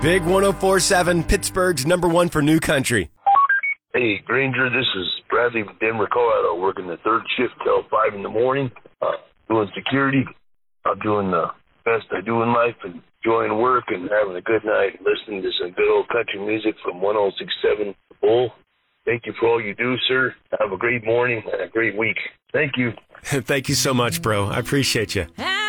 Big 104.7, Pittsburgh's number one for new country. Hey, Granger, this is Bradley from Denver, Colorado, working the third shift till 5 in the morning, doing security. I'm doing the best I do in life and enjoying work and having a good night, listening to some good old country music from 106.7 Bull. Thank you for all you do, sir. Have a great morning and a great week. Thank you. Thank you so much, bro. I appreciate you.